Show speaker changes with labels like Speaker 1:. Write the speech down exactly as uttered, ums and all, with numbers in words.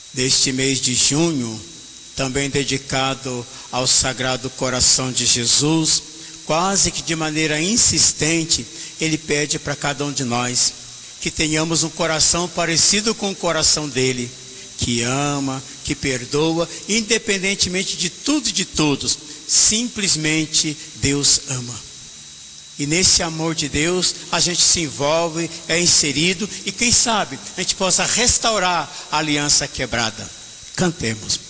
Speaker 1: deste mês de junho, também dedicado ao Sagrado Coração de Jesus, quase que de maneira insistente, ele pede para cada um de nós que tenhamos um coração parecido com o coração dele, que ama, que perdoa, independentemente de tudo e de todos. Simplesmente Deus ama. E nesse amor de Deus, a gente se envolve, é inserido, e quem sabe a gente possa restaurar a aliança quebrada. Cantemos.